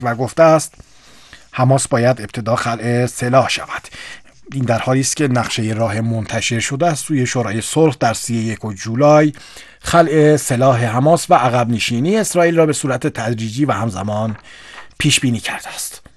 و گفته است حماس باید ابتدا خلع سلاح شود. این در حالی است که نقشه راه منتشر شده است سوی شورای صلح در 31 جولای خلع سلاح حماس و عقب نشینی اسرائیل را به صورت تدریجی و همزمان پیش بینی کرده است.